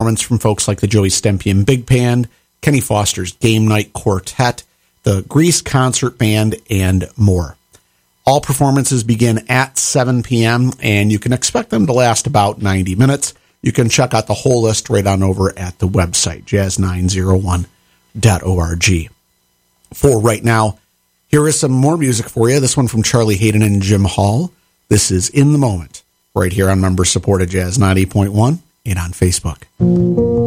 performance from folks like the Joey Stempian Big Band, Kenny Foster's Game Night Quartet, the Grease Concert Band, and more. All performances begin at 7 p.m., and you can expect them to last about 90 minutes. You can check out the whole list right on over at the website, jazz901.org. For right now, here is some more music for you. This one from Charlie Hayden and Jim Hall. This is In the Moment, right here on member-supported Jazz 90.1 and on Facebook.